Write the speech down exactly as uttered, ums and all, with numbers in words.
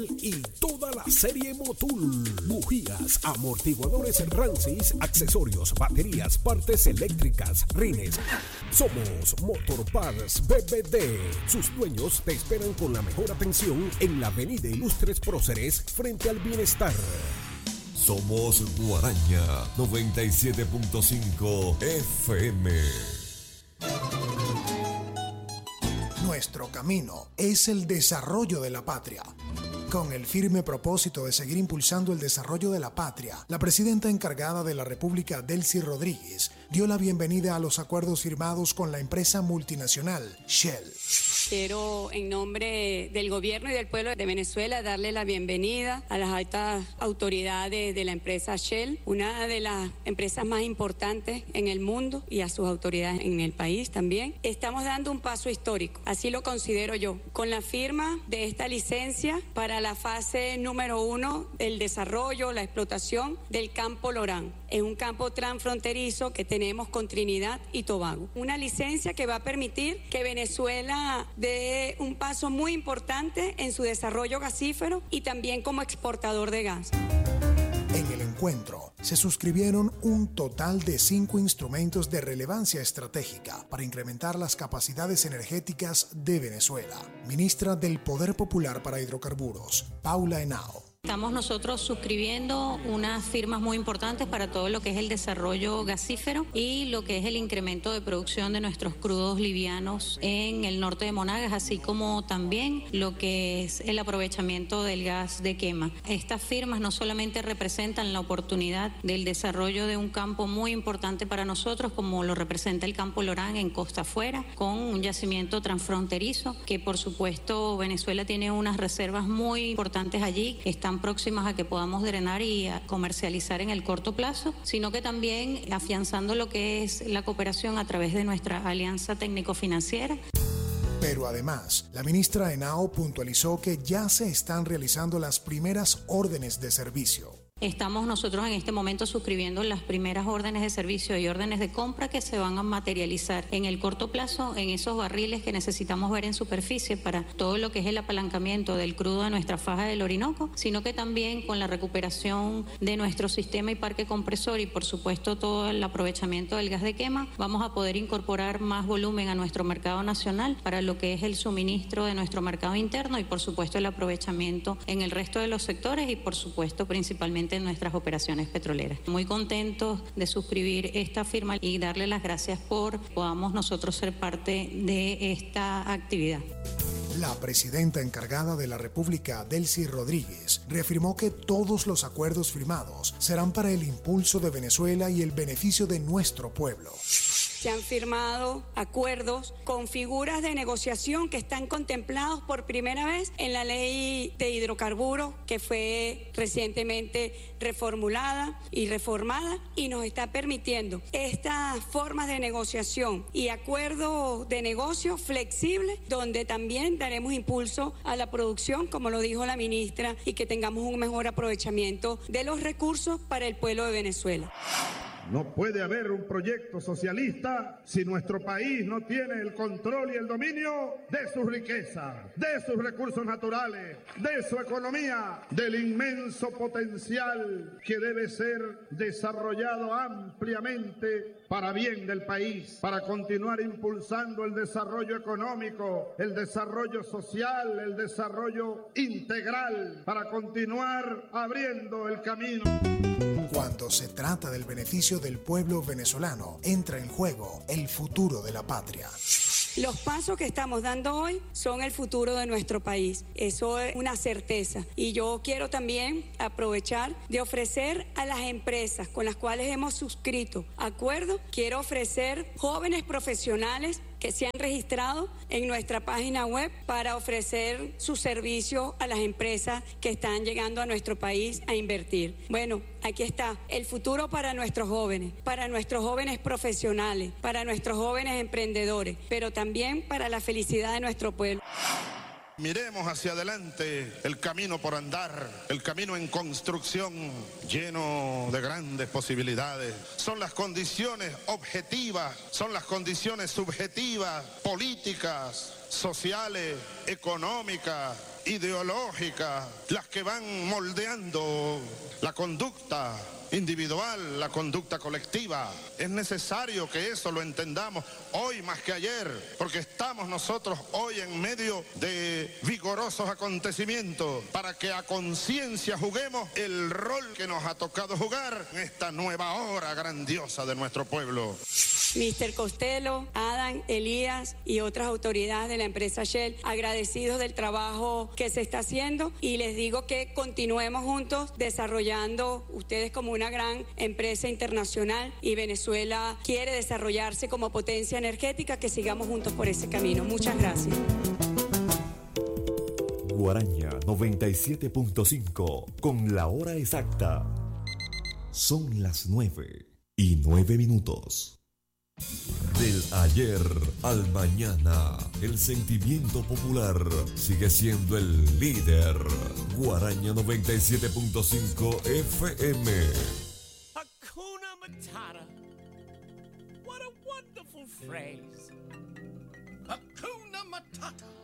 Y toda la serie Motul, bujías, amortiguadores Rancis, accesorios, baterías, partes eléctricas, rines. Somos Motorparts B B D. Sus dueños te esperan con la mejor atención en la avenida Ilustres Próceres frente al Bienestar. Somos Guaraña noventa y siete punto cinco F M. Nuestro camino es el desarrollo de la patria. Con el firme propósito de seguir impulsando el desarrollo de la patria, la presidenta encargada de la República, Delcy Rodríguez, dio la bienvenida a los acuerdos firmados con la empresa multinacional Shell. Quiero, en nombre del gobierno y del pueblo de Venezuela, darle la bienvenida a las altas autoridades de la empresa Shell, una de las empresas más importantes en el mundo, y a sus autoridades en el país también. Estamos dando un paso histórico, así lo considero yo, con la firma de esta licencia para la fase número uno del desarrollo, la explotación del campo Lorán. Es un campo transfronterizo que tenemos con Trinidad y Tobago. Una licencia que va a permitir que Venezuela dé un paso muy importante en su desarrollo gasífero y también como exportador de gas. En el encuentro se suscribieron un total de cinco instrumentos de relevancia estratégica para incrementar las capacidades energéticas de Venezuela. Ministra del Poder Popular para Hidrocarburos, Paula Henao. Estamos nosotros suscribiendo unas firmas muy importantes para todo lo que es el desarrollo gasífero y lo que es el incremento de producción de nuestros crudos livianos en el norte de Monagas, así como también lo que es el aprovechamiento del gas de quema. Estas firmas no solamente representan la oportunidad del desarrollo de un campo muy importante para nosotros, como lo representa el campo Lorán en Costa Afuera, con un yacimiento transfronterizo, que por supuesto Venezuela tiene unas reservas muy importantes allí, están próximas a que podamos drenar y a comercializar en el corto plazo, sino que también afianzando lo que es la cooperación a través de nuestra alianza técnico-financiera. Pero además, la ministra Henao puntualizó que ya se están realizando las primeras órdenes de servicio. Estamos nosotros en este momento suscribiendo las primeras órdenes de servicio y órdenes de compra que se van a materializar en el corto plazo en esos barriles que necesitamos ver en superficie para todo lo que es el apalancamiento del crudo de nuestra faja del Orinoco, sino que también con la recuperación de nuestro sistema y parque compresor y por supuesto todo el aprovechamiento del gas de quema, vamos a poder incorporar más volumen a nuestro mercado nacional para lo que es el suministro de nuestro mercado interno y por supuesto el aprovechamiento en el resto de los sectores y por supuesto principalmente en nuestras operaciones petroleras. Muy contentos de suscribir esta firma y darle las gracias por podamos nosotros ser parte de esta actividad. La presidenta encargada de la República, Delcy Rodríguez, reafirmó que todos los acuerdos firmados serán para el impulso de Venezuela y el beneficio de nuestro pueblo. Se han firmado acuerdos con figuras de negociación que están contemplados por primera vez en la ley de hidrocarburos que fue recientemente reformulada y reformada y nos está permitiendo estas formas de negociación y acuerdos de negocio flexibles donde también daremos impulso a la producción, como lo dijo la ministra, y que tengamos un mejor aprovechamiento de los recursos para el pueblo de Venezuela. No puede haber un proyecto socialista si nuestro país no tiene el control y el dominio de sus riquezas, de sus recursos naturales, de su economía, del inmenso potencial que debe ser desarrollado ampliamente para bien del país, para continuar impulsando el desarrollo económico, el desarrollo social, el desarrollo integral, para continuar abriendo el camino. Cuando se trata del beneficio del pueblo venezolano, entra en juego el futuro de la patria. Los pasos que estamos dando hoy son el futuro de nuestro país. Eso es una certeza. Y yo quiero también aprovechar de ofrecer a las empresas con las cuales hemos suscrito acuerdos, quiero ofrecer jóvenes profesionales que se han registrado en nuestra página web para ofrecer su servicio a las empresas que están llegando a nuestro país a invertir. Bueno, aquí está el futuro para nuestros jóvenes, para nuestros jóvenes profesionales, para nuestros jóvenes emprendedores, pero también para la felicidad de nuestro pueblo. Miremos hacia adelante, el camino por andar, el camino en construcción, lleno de grandes posibilidades. Son las condiciones objetivas, son las condiciones subjetivas, políticas, sociales, económicas, ideológicas las que van moldeando la conducta individual, la conducta colectiva. Es necesario que eso lo entendamos hoy más que ayer, porque estamos nosotros hoy en medio de vigorosos acontecimientos para que a conciencia juguemos el rol que nos ha tocado jugar en esta nueva hora grandiosa de nuestro pueblo. mister Costello, Adam, Elías y otras autoridades de la empresa Shell, agradecidos del trabajo que se está haciendo, y les digo que continuemos juntos desarrollando, ustedes como una gran empresa internacional y Venezuela quiere desarrollarse como potencia energética, que sigamos juntos por ese camino. Muchas gracias. Guaraña noventa y siete punto cinco con la hora exacta. Son las nueve y nueve minutos. Del ayer al mañana, el sentimiento popular sigue siendo el líder. Guaraña noventa y siete punto cinco F M. Hakuna Matata. What a wonderful phrase. Hakuna Matata.